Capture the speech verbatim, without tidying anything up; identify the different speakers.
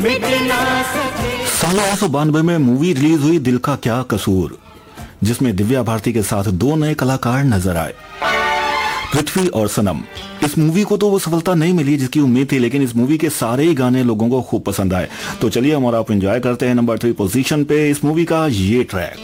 Speaker 1: साल उन्नीस सौ बानवे में मूवी रिलीज हुई दिल का क्या कसूर, जिसमें दिव्या भारती के साथ दो नए कलाकार नजर आए, पृथ्वी और सनम। इस मूवी को तो वो सफलता नहीं मिली जिसकी उम्मीद थी, लेकिन इस मूवी के सारे ही गाने लोगों को खूब पसंद आए। तो चलिए हम और आप एंजॉय करते हैं नंबर थ्री पोजीशन पे इस मूवी का ये ट्रैक।